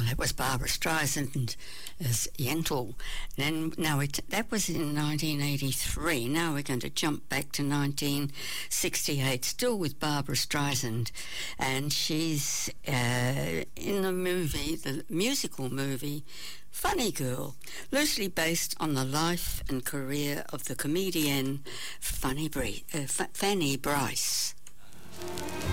that was Barbara Streisand as Yentl. That was in 1983. Now we're going to jump back to 1968, still with Barbara Streisand, and she's in the musical movie Funny Girl, loosely based on the life and career of the comedian Fanny Brice.